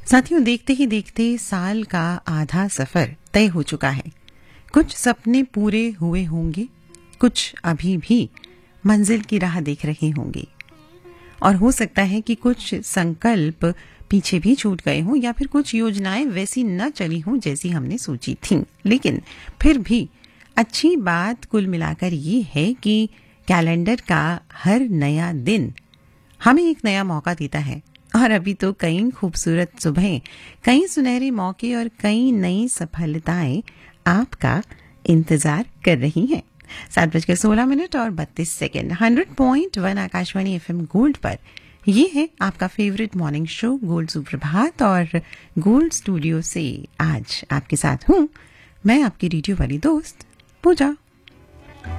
साथियों, देखते ही देखते साल का आधा सफर तय हो चुका है। कुछ सपने पूरे हुए होंगे, कुछ अभी भी मंजिल की राह देख रहे होंगे, और हो सकता है कि कुछ संकल्प पीछे भी छूट गए हों या फिर कुछ योजनाएं वैसी न चली हों जैसी हमने सोची थी। लेकिन फिर भी अच्छी बात कुल मिलाकर ये है कि कैलेंडर का हर नया दिन हमें एक नया मौका देता है। और अभी तो कई खूबसूरत सुबह, कई सुनहरे मौके और कई नई सफलताएं आपका इंतजार कर रही हैं। 7:16 और 32 100.1 आकाशवाणी एफएम गोल्ड पर ये है आपका फेवरेट मॉर्निंग शो गोल्ड सुप्रभात। और गोल्ड स्टूडियो से आज आपके साथ हूं मैं, आपकी रेडियो वाली दोस्त पूजा।